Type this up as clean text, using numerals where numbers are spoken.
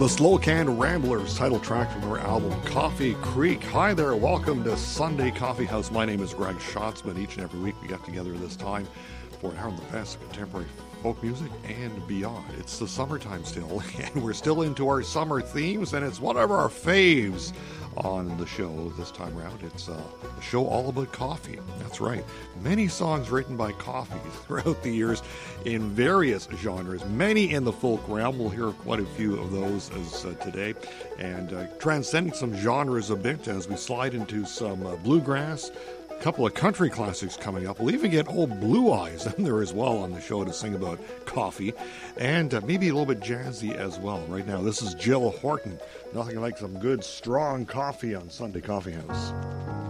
The Slow Can Ramblers, title track from their album Coffee Creek. Hi there, welcome to Sunday Coffee House. My name is Greg Schatzman. Each and every week we get together this time for an hour of the best contemporary folk music and beyond. It's the summertime still, and we're still into our summer themes, and it's one of our faves on the show this time around. It's a show all about coffee. That's right. Many songs written by coffee throughout the years in various genres, many in the folk realm. We'll hear quite a few of those as today, and transcending some genres a bit as we slide into some bluegrass, a couple of country classics coming up. We'll even get old Blue Eyes in there as well on the show to sing about coffee, and maybe a little bit jazzy as well. Right now, this is Jill Horton. Nothing like some good, strong coffee on Sunday Coffee House.